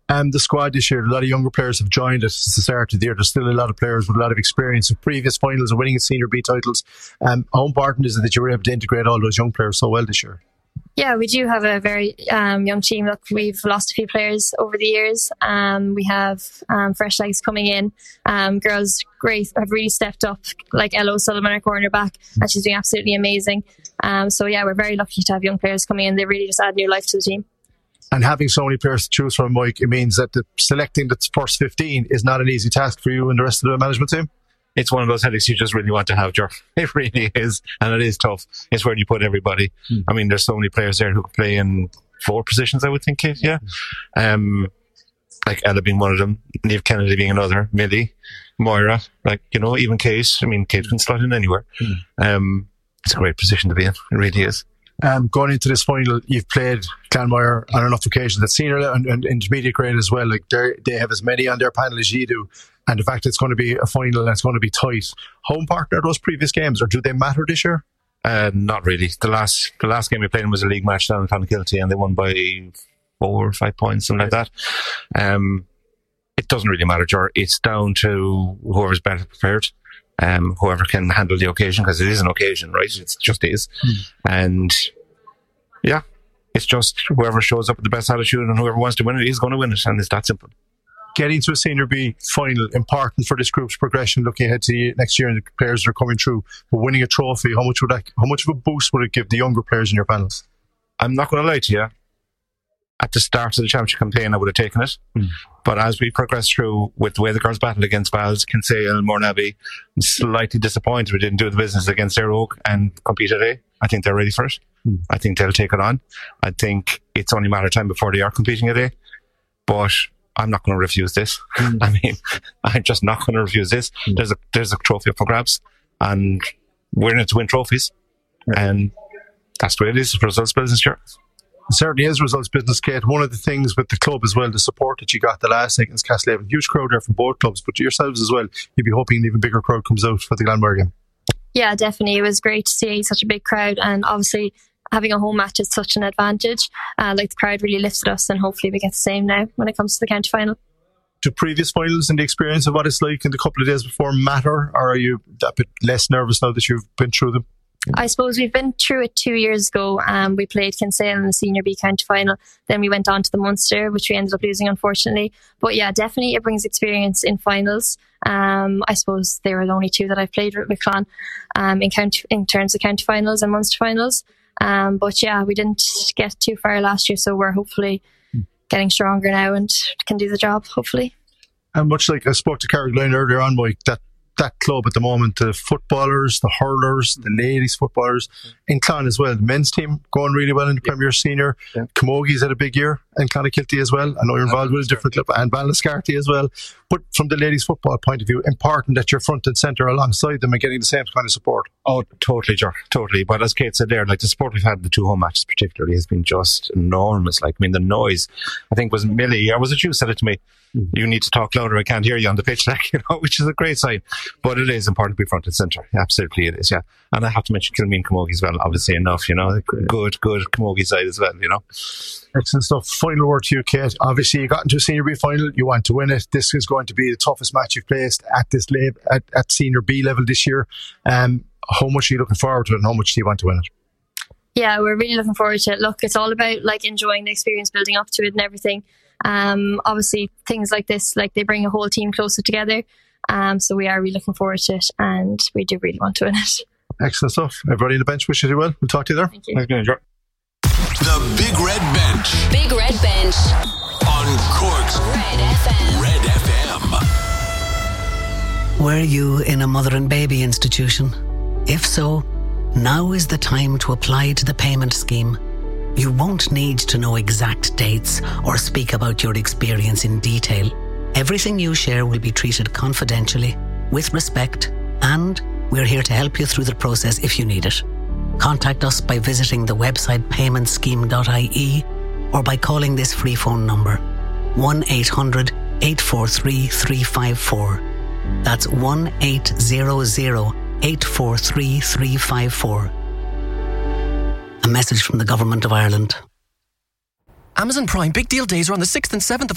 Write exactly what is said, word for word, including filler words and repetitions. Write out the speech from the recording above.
Um, the squad this year, a lot of younger players have joined us since the start of the year. There's still a lot of players with a lot of experience of previous finals and winning at Senior B titles. Um, how important is it that you were able to integrate all those young players so well this year? Yeah, we do have a very um, young team. Look, we've lost a few players over the years. Um, we have um, fresh legs coming in. Um, girls, great, have really stepped up, like Ella O'Sullivan, our cornerback, and she's doing absolutely amazing. Um, so yeah, we're very lucky to have young players coming in. They really just add new life to the team. And having so many players to choose from, Mike, it means that the selecting the first fifteen is not an easy task for you and the rest of the management team. It's one of those headaches you just really want to have, Joe. It really is. And it is tough. It's where you put everybody. Mm. I mean, there's so many players there who can play in four positions, I would think, Kate. Yeah. Um, like Ella being one of them, Niamh Kennedy being another, Millie, Moira, like, you know, even Kate. I mean, Kate can slot in anywhere. Mm. Um, it's a great position to be in. It really is. Um, going into this final, you've played Clanmire on enough occasions at senior and, and intermediate grade as well. Like they have as many on their panel as you do, and the fact that it's going to be a final and it's going to be tight. How important are those previous games, or do they matter this year? Uh, not really. The last the last game we played was a league match down in Clonakilty, and they won by four or five points, something like that. Um, it doesn't really matter, Ger. It's down to whoever's better prepared. Um, whoever can handle the occasion, because it is an occasion, right? It just is. Mm. And yeah, it's just whoever shows up with the best attitude and whoever wants to win it is going to win it, and it's that simple. Getting to a Senior B final, important for this group's progression, looking ahead to next year and the players that are coming through. But winning a trophy, how much would that, how much of a boost would it give the younger players in your panels? I'm not going to lie to you. At the start of the championship campaign, I would have taken it. Mm. But as we progress through with the way the girls battled against Bals, Kinsale, Mourneabbey, I'm slightly disappointed we didn't do the business against Éire Óg and compete at A. I think they're ready for it. Mm. I think they'll take it on. I think it's only a matter of time before they are competing at A. But I'm not going to refuse this. Mm. I mean, I'm just not going to refuse this. Mm. There's a there's a trophy up for grabs, and we're in it to win trophies. Mm. And that's the way it is. It's results business, sure. It certainly is results business, Kate. One of the things with the club as well, the support that you got the last night against Castlehaven, huge crowd there from both clubs, but yourselves as well, you'd be hoping an even bigger crowd comes out for the Glanmire game. Yeah, definitely. It was great to see such a big crowd, and obviously having a home match is such an advantage. Uh, like the crowd really lifted us, and hopefully we get the same now when it comes to the county final. Do previous finals and the experience of what it's like in the couple of days before matter, or are you a bit less nervous now that you've been through them? I suppose we've been through it two years ago. Um, we played Kinsale in the Senior B county final. Then we went on to the Munster, which we ended up losing, unfortunately. But yeah, definitely it brings experience in finals. Um, I suppose they were the only two that I've played with Clan um, in, county, in terms of county finals and Munster finals. Um, but yeah, we didn't get too far last year, so we're hopefully getting stronger now and can do the job, hopefully. And much like I spoke to Caroline earlier on, Mike, that that club at the moment, the footballers, the hurlers, the ladies footballers, in Clon as well, the men's team going really well in the yeah. Premier Senior. Yeah. Camogi's had a big year, and Clonakilty as well. I know you're involved with a different club, and Ballinascarty as well. But from the ladies football point of view, important that you're front and centre alongside them and getting the same kind of support. Oh, totally, Joe, totally. But as Kate said there, like the support we've had in the two home matches particularly has been just enormous. Like, I mean, the noise, I think was Millie, or was it you said it to me? You need to talk louder, I can't hear you on the pitch, like, you know, which is a great sign. But it is important to be front and centre. Absolutely it is, yeah. And I have to mention Kilmeen Camogie as well, obviously enough, you know. Good, good Camogie side as well, you know. Excellent stuff. Final word to you, Kate. Obviously you got into a Senior B final, you want to win it. This is going to be the toughest match you've placed at this lab, at, at Senior B level this year. Um, how much are you looking forward to it, and how much do you want to win it? Yeah, we're really looking forward to it. Look, it's all about like enjoying the experience, building up to it and everything. Um, obviously things like this, like they bring a whole team closer together. Um, so we are really looking forward to it, and we do really want to win it. Excellent stuff. Everybody in the bench wishes you well. We'll talk to you there. Thank you. Thank The Big Red Bench. Big Red Bench. On Cork's Red F M. Red F M. Were you in a mother and baby institution? If so, now is the time to apply to the payment scheme. You won't need to know exact dates or speak about your experience in detail. Everything you share will be treated confidentially, with respect, and we're here to help you through the process if you need it. Contact us by visiting the website payment scheme dot I E or by calling this free phone number one eight hundred eight four three three five four. That's one eight hundred eight four three three five four. A message from the Government of Ireland. Amazon Prime Big Deal Days are on the sixth and seventh of